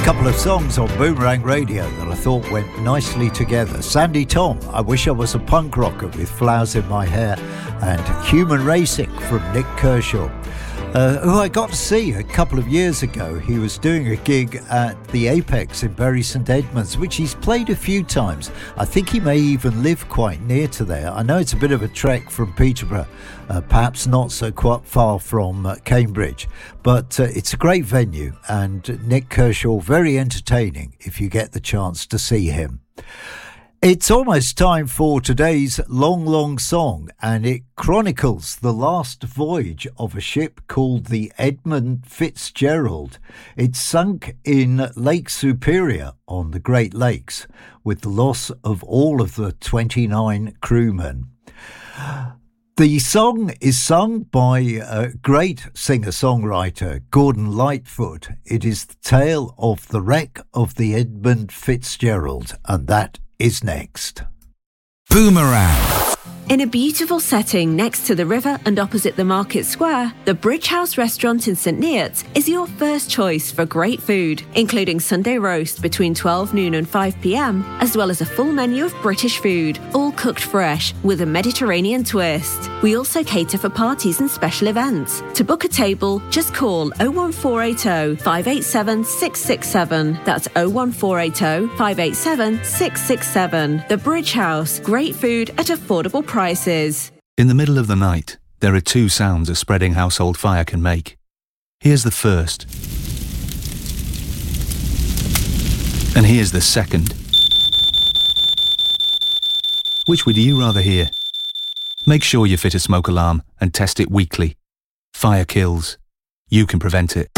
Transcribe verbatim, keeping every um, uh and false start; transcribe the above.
Couple of songs on Boomerang Radio that I thought went nicely together. Sandy Tom, I Wish I Was a Punk Rocker with Flowers in My Hair, and Human Racing from Nick Kershaw, uh, who I got to see a couple of years ago. He was doing a gig at the Apex in Bury St Edmunds, which he's played a few times. I think he may even live quite near to there. I know it's a bit of a trek from Peterborough, uh, perhaps not so quite far from uh, Cambridge, but uh, it's a great venue, and Nick Kershaw, very entertaining if you get the chance to see him. It's almost time for today's long, long song, and it chronicles the last voyage of a ship called the Edmund Fitzgerald. It sunk in Lake Superior on the Great Lakes, with the loss of all of the twenty-nine crewmen. The song is sung by a great singer-songwriter, Gordon Lightfoot. It is the tale of the wreck of the Edmund Fitzgerald, and that is next. Boomerang. In a beautiful setting next to the river and opposite the market square, the Bridge House restaurant in St Neots is your first choice for great food, including Sunday roast between twelve noon and five p m, as well as a full menu of British food, all cooked fresh with a Mediterranean twist. We also cater for parties and special events. To book a table, just call oh one four eight oh, five eight seven, six six seven. That's oh one four eight oh, five eight seven, six six seven. The Bridge House, great food at affordable prices. In the middle of the night, there are two sounds a spreading household fire can make. Here's the first. And here's the second. Which would you rather hear? Make sure you fit a smoke alarm and test it weekly. Fire kills. You can prevent it.